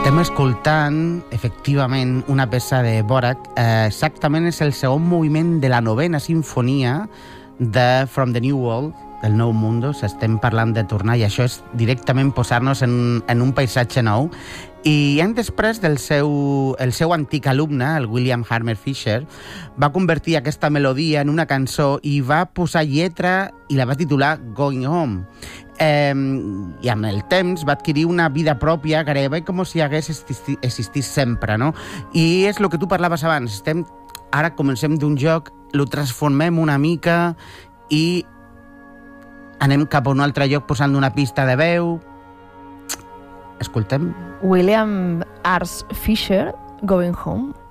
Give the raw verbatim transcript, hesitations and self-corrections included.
Estem escoltant, efectivament, una peça de Dvořák. Eh, exactament és el segon moviment de la novena sinfonia de From the New World, del Nou Mundo. Estem parlant de tornar, i això és directament posar-nos en, en un paisatge nou. I any després, del seu, el seu antic alumne, el William Hammer Fischer, va convertir aquesta melodia en una cançó i va posar lletra i la va titular Going Home. Eh, I amb el temps va adquirir una vida pròpia, gairebé com si hagués existit, existit sempre, no? I és el que tu parlaves abans. Estem, ara comencem d'un joc, lo transformem una mica i anem cap a un altre lloc posant una pista de veu. Escoltem. William Ars Fischer, Going Home.